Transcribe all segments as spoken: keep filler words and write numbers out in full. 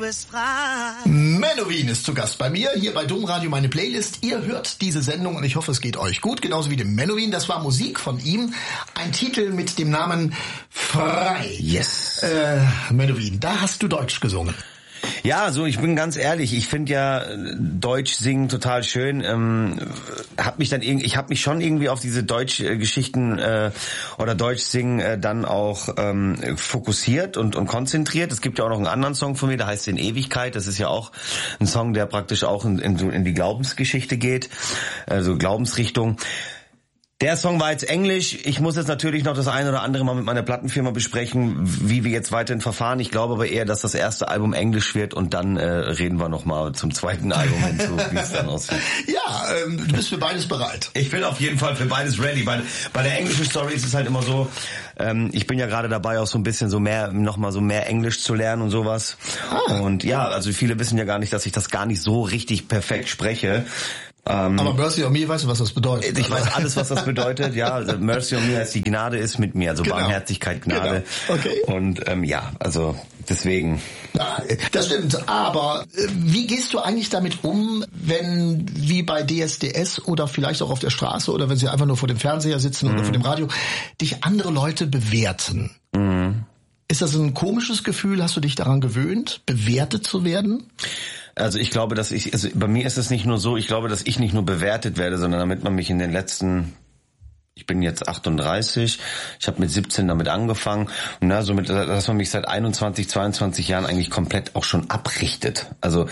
bist frei. Menowin ist zu Gast bei mir, hier bei Domradio meine Playlist. Ihr hört diese Sendung und ich hoffe, es geht euch gut, genauso wie dem Menowin. Das war Musik von ihm, ein Titel mit dem Namen Frei. Yes. Äh, Menowin, da hast du Deutsch gesungen. Ja, so ich bin ganz ehrlich, ich finde ja Deutsch singen total schön. Ähm, hab mich dann irgendwie, ich habe mich schon irgendwie auf diese Deutsch-Geschichten äh, oder Deutsch singen äh, dann auch ähm, fokussiert und und konzentriert. Es gibt ja auch noch einen anderen Song von mir, der heißt In Ewigkeit. Das ist ja auch ein Song, der praktisch auch in, in, in die Glaubensgeschichte geht, also Glaubensrichtung. Der Song war jetzt Englisch. Ich muss jetzt natürlich noch das eine oder andere mal mit meiner Plattenfirma besprechen, wie wir jetzt weiterhin verfahren. Ich glaube aber eher, dass das erste Album Englisch wird und dann äh, reden wir noch mal zum zweiten Album hinzu, wie es dann aussieht. Ja, ähm, du bist für beides bereit. Ich bin auf jeden Fall für beides ready. Bei, bei der englischen Story ist es halt immer so, ähm, ich bin ja gerade dabei, auch so ein bisschen so mehr, noch mal so mehr Englisch zu lernen und sowas. Ah. Und ja, also viele wissen ja gar nicht, dass ich das gar nicht so richtig perfekt spreche. Ähm, aber Mercy on Me, weißt du, was das bedeutet? Ich weiß alles, was das bedeutet. Ja, also Mercy on Me heißt, die Gnade ist mit mir, also genau. Barmherzigkeit, Gnade. Genau. Okay. Und ähm, ja, also deswegen. Ja, das stimmt. Aber äh, wie gehst du eigentlich damit um, wenn wie bei D S D S oder vielleicht auch auf der Straße oder wenn sie einfach nur vor dem Fernseher sitzen mhm. oder vor dem Radio, dich andere Leute bewerten? Mhm. Ist das ein komisches Gefühl? Hast du dich daran gewöhnt, bewertet zu werden? Also ich glaube, dass ich, also bei mir ist es nicht nur so, ich glaube, dass ich nicht nur bewertet werde, sondern damit man mich in den letzten, ich bin jetzt achtunddreißig, ich habe mit siebzehn damit angefangen und na, somit, dass man mich seit einundzwanzig, zweiundzwanzig Jahren eigentlich komplett auch schon abrichtet. Also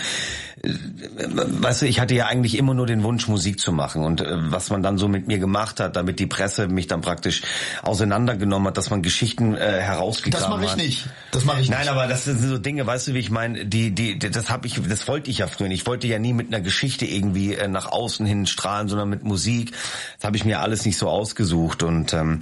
weißt du, ich hatte ja eigentlich immer nur den Wunsch, Musik zu machen und äh, was man dann so mit mir gemacht hat, damit die Presse mich dann praktisch auseinandergenommen hat, dass man Geschichten äh, herausgegraben hat. Das mache ich nicht. Das mache ich Nein, nicht. aber das sind so Dinge, weißt du, wie ich meine, die, die, das habe ich, das wollte ich ja früher nicht. Ich wollte ja nie mit einer Geschichte irgendwie äh, nach außen hin strahlen, sondern mit Musik. Das habe ich mir alles nicht so ausgesucht und ähm,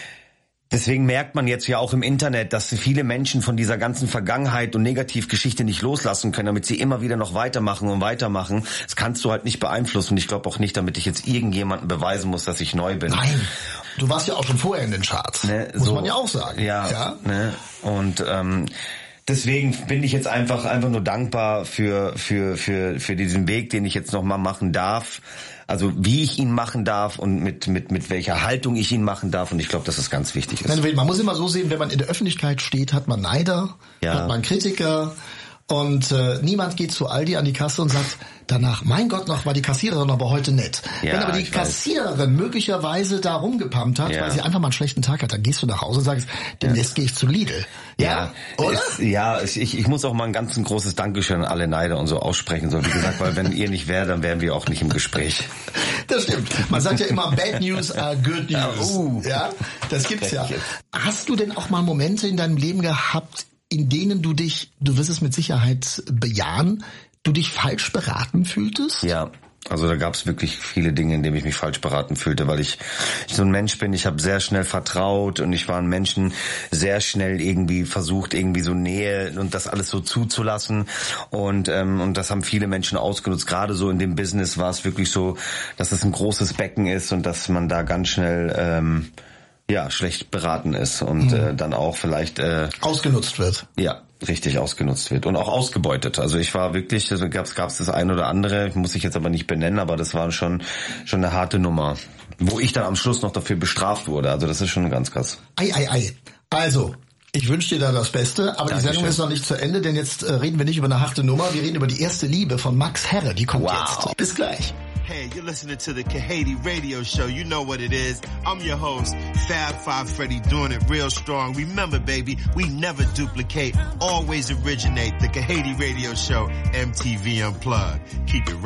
deswegen merkt man jetzt ja auch im Internet, dass viele Menschen von dieser ganzen Vergangenheit und Negativgeschichte nicht loslassen können, damit sie immer wieder noch weitermachen und weitermachen. Das kannst du halt nicht beeinflussen und ich glaube auch nicht, damit ich jetzt irgendjemandem beweisen muss, dass ich neu bin. Nein, du warst ja auch schon vorher in den Charts, ne, muss so, man ja auch sagen. Ja, ja? Ne, und ähm, deswegen bin ich jetzt einfach einfach nur dankbar für für für für diesen Weg, den ich jetzt noch mal machen darf. Also wie ich ihn machen darf und mit mit mit welcher Haltung ich ihn machen darf und ich glaube, dass das ganz wichtig ist. Man muss immer so sehen, wenn man in der Öffentlichkeit steht, hat man Neider, ja. hat man Kritiker und äh, niemand geht zu Aldi an die Kasse und sagt danach, mein Gott, noch war die Kassiererin aber heute nett. Ja, wenn aber die Kassiererin möglicherweise da rumgepumpt hat, ja. weil sie einfach mal einen schlechten Tag hat, dann gehst du nach Hause und sagst, demnächst ja. gehe ich zu Lidl. Ja, ja. oder? Es, ja, ich, ich muss auch mal ein ganz ein großes Dankeschön an alle Neider und so aussprechen, so wie gesagt, weil wenn ihr nicht wärt, dann wären wir auch nicht im Gespräch. Das stimmt. Man sagt ja immer, bad news are good news. Uh, ja, das gibt's ja. Hast du denn auch mal Momente in deinem Leben gehabt, in denen du dich, du wirst es mit Sicherheit bejahen, du dich falsch beraten fühltest? Ja, also da gab es wirklich viele Dinge, in denen ich mich falsch beraten fühlte, weil ich, ich so ein Mensch bin, ich habe sehr schnell vertraut und ich war ein Menschen sehr schnell irgendwie versucht, irgendwie so Nähe und das alles so zuzulassen und ähm, und das haben viele Menschen ausgenutzt. Gerade so in dem Business war es wirklich so, dass es ein großes Becken ist und dass man da ganz schnell ähm, ja schlecht beraten ist und mhm. äh, dann auch vielleicht äh, ausgenutzt wird. Ja, richtig ausgenutzt wird und auch ausgebeutet. Also ich war wirklich, also gab's gab's das ein oder andere, muss ich jetzt aber nicht benennen, aber das war schon schon eine harte Nummer, wo ich dann am Schluss noch dafür bestraft wurde. Also das ist schon ganz krass. Ei, ei, ei. Also, ich wünsche dir da das Beste, aber Dankeschön. Die Sendung ist noch nicht zu Ende, denn jetzt äh, reden wir nicht über eine harte Nummer, wir reden über die erste Liebe von Max Herre, die kommt wow. jetzt. Bis gleich. Hey, you're listening to the Kahady Radio Show. You know what it is. I'm your host, Fab Five Freddy, doing it real strong. Remember, baby, we never duplicate, always originate. The Kahady Radio Show, M T V Unplugged. Keep it right.